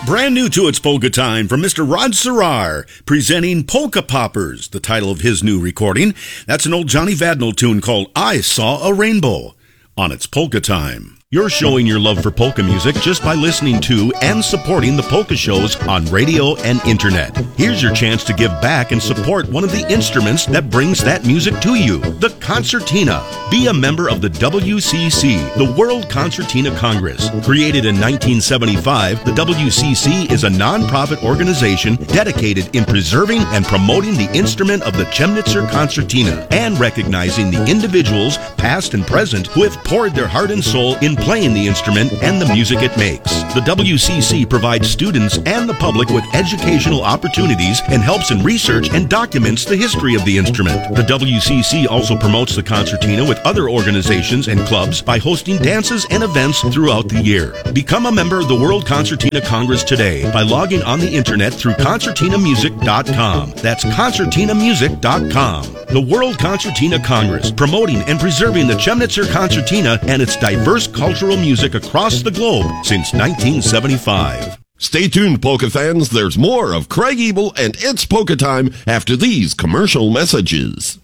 Brand new to It's Polka Time from Mr. Rod Serrar, presenting Polka Poppers, the title of his new recording. That's an old Johnny Vadnal tune called I Saw a Rainbow on It's Polka Time. You're showing your love for polka music just by listening to and supporting the polka shows on radio and internet. Here's your chance to give back and support one of the instruments that brings that music to you, the concertina. Be a member of the WCC, the World Concertina Congress. Created in 1975, the WCC is a non-profit organization dedicated in preserving and promoting the instrument of the Chemnitzer concertina and recognizing the individuals, past and present, who have poured their heart and soul in playing the instrument and the music it makes. The WCC provides students and the public with educational opportunities and helps in research and documents the history of the instrument. The WCC also promotes the concertina with other organizations and clubs by hosting dances and events throughout the year. Become a member of the World Concertina Congress today by logging on the internet through concertinamusic.com. That's concertinamusic.com. The World Concertina Congress, promoting and preserving the Chemnitzer concertina and its diverse cultural music across the globe since 1975. Stay tuned, polka fans. There's more of Craig Ebel and It's Polka Time after these commercial messages.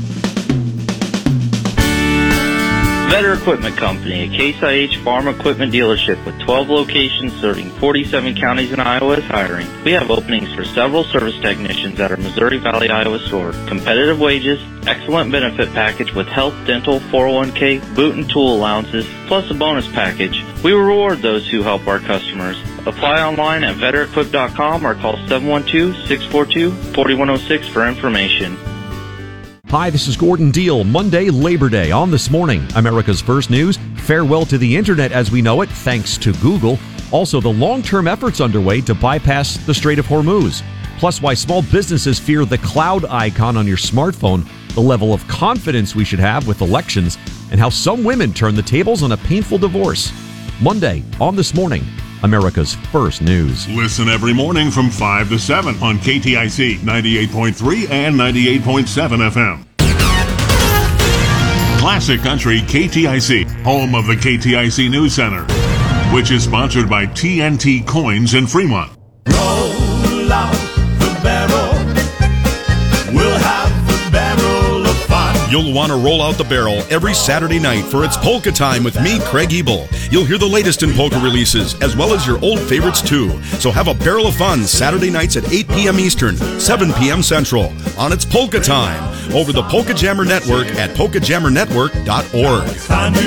Vetter Equipment Company, a Case IH farm equipment dealership with 12 locations serving 47 counties in Iowa, is hiring. We have openings for several service technicians at our Missouri Valley, Iowa store. Competitive wages, excellent benefit package with health, dental, 401k, boot and tool allowances, plus a bonus package. We reward those who help our customers. Apply online at vetterequip.com or call 712-642-4106 for information. Hi, this is Gordon Deal. Monday, Labor Day. On This Morning, America's First News. Farewell to the Internet as we know it, thanks to Google. Also, the long-term efforts underway to bypass the Strait of Hormuz. Plus, why small businesses fear the cloud icon on your smartphone, the level of confidence we should have with elections, and how some women turn the tables on a painful divorce. Monday, On This Morning, America's First News. Listen every morning from 5 to 7 on KTIC 98.3 and 98.7 FM. Classic Country KTIC, home of the KTIC News Center, which is sponsored by TNT Coins in Fremont. Roll out the barrel. We'll have a barrel of fun. You'll want to roll out the barrel every Saturday night for It's Polka Time with me, Craig Ebel. You'll hear the latest in polka releases, as well as your old favorites too. So have a barrel of fun Saturday nights at 8 p.m. Eastern, 7 p.m. Central, on It's Polka Time, over the Polka Jammer Network at polkajammernetwork.org.